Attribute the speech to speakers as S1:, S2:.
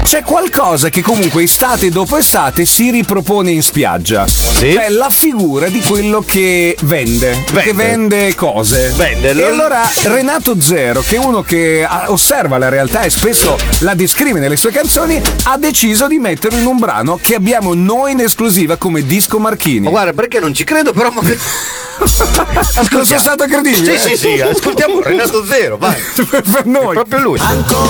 S1: c'è qualcosa che comunque estate dopo estate si ripropone in spiaggia.
S2: Sì.
S1: Cioè la figura di quello che vende. Che vende cose. E allora Renato Zero, che è uno che osserva la realtà e spesso la descrive nelle sue canzoni, ha deciso di metterlo in un brano che abbiamo noi in esclusiva come Disco Marchini.
S2: Ma guarda, perché non ci credo, però.
S1: Non sei stato credibile?
S2: Sì, ascoltiamo Renato Zero, vai.
S1: Per noi.
S2: È proprio lui.